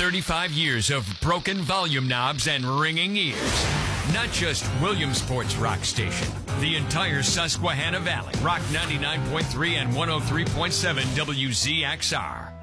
35 years of broken volume knobs and ringing ears. Not just Williamsport's rock station, the entire Susquehanna Valley. Rock 99.3 and 103.7 WZXR.